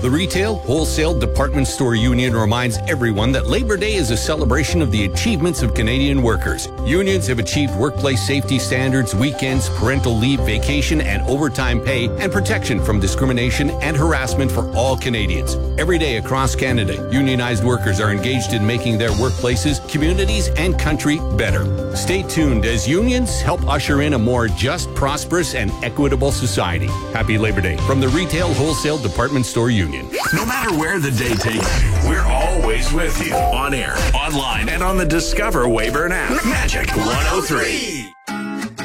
The Retail Wholesale Department Store Union reminds everyone that Labor Day is a celebration of the achievements of Canadian workers. Unions have achieved workplace safety standards, weekends, parental leave, vacation, and overtime pay, and protection from discrimination and harassment for all Canadians. Every day across Canada, unionized workers are engaged in making their workplaces, communities, and country better. Stay tuned as unions help usher in a more just, prosperous, and equitable society. Happy Labor Day from the Retail Wholesale Department Store Union. No matter where the day takes you, we're always with you. On air, online, and on the Discover Weyburn app. Magic 103.